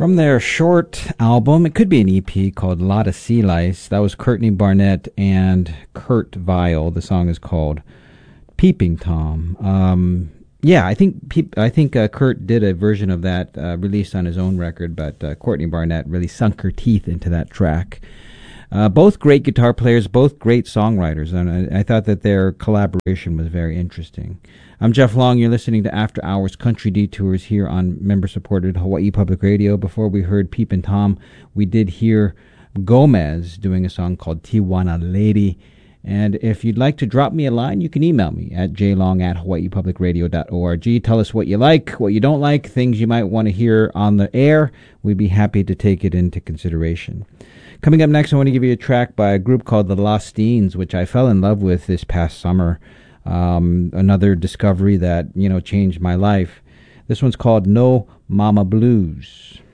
From their short album, it could be an EP called Lotta Sea Lice. That was Courtney Barnett and Kurt Vile. The song is called Peeping Tom. I think Kurt did a version of that released on his own record, but Courtney Barnett really sunk her teeth into that track. Both great guitar players, both great songwriters, and I thought that their collaboration was very interesting. I'm Jeff Long. You're listening to After Hours Country Detours here on member-supported Hawaii Public Radio. Before we heard Peepin' Tom, we did hear Gomez doing a song called Tijuana Lady. And if you'd like to drop me a line, you can email me at jlong@hawaiipublicradio.org. Tell us what you like, what you don't like, things you might want to hear on the air. We'd be happy to take it into consideration. Coming up next, I want to give you a track by a group called the Losteens, which I fell in love with this past summer. Another discovery that, changed my life. This one's called No Mama Blues.